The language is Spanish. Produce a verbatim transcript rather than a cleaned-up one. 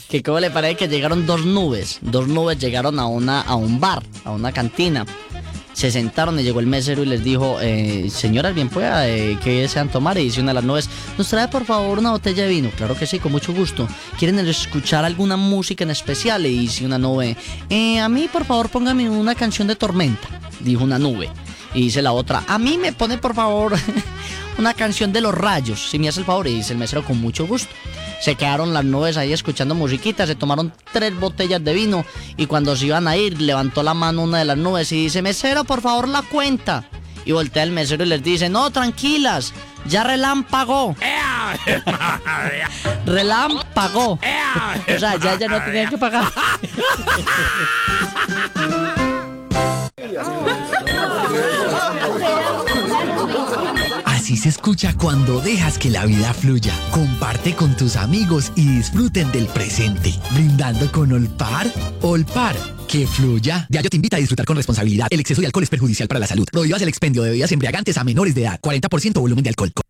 que cómo le parece que llegaron dos nubes, dos nubes llegaron a una a un bar, a una cantina. Se sentaron y llegó el mesero y les dijo, eh, señoras, bien pueda, eh, ¿qué desean tomar? Y dice una de las nubes, ¿nos trae por favor una botella de vino? Claro que sí, con mucho gusto. ¿Quieren escuchar alguna música en especial? Y dice una nube, eh, a mí por favor póngame una canción de Tormenta, dijo una nube. Y dice la otra, a mí me pone por favor una canción de Los Rayos, si me hace el favor. Y dice el mesero, con mucho gusto. Se quedaron las nubes ahí escuchando musiquita, se tomaron tres botellas de vino y cuando se iban a ir, levantó la mano una de las nubes y dice, mesero, por favor, la cuenta. Y voltea el mesero y les dice, no, tranquilas, ya relámpago. Relámpago. O sea, ya, ya no tenían que pagar. Así se escucha cuando dejas que la vida fluya. Comparte con tus amigos y disfruten del presente. Brindando con Olpar. Olpar, que fluya. Diageo te invita a disfrutar con responsabilidad. El exceso de alcohol es perjudicial para la salud. Prohíbas el expendio de bebidas embriagantes a menores de edad. cuarenta por ciento volumen de alcohol.